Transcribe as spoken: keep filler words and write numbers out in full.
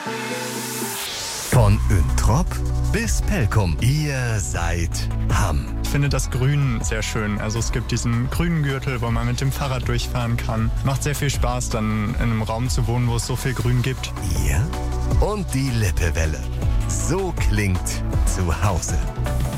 Von Üntrop bis Pelkum, ihr seid Hamm. Ich finde das Grün sehr schön. Also es gibt diesen grünen Gürtel, wo man mit dem Fahrrad durchfahren kann. Macht sehr viel Spaß, dann in einem Raum zu wohnen, wo es so viel Grün gibt. Ihr und die Lippewelle. So klingt zu Hause.